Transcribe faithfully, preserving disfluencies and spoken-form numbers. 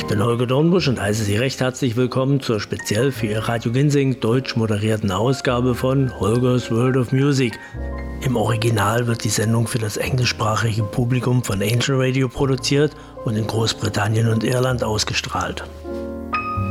bin Holger Dornbusch und heiße Sie recht herzlich willkommen zur speziell für Ihr Radio Ginsing deutsch moderierten Ausgabe von Holgers World of Music. Im Original wird die Sendung für das englischsprachige Publikum von Angel Radio produziert und in Großbritannien und Irland ausgestrahlt.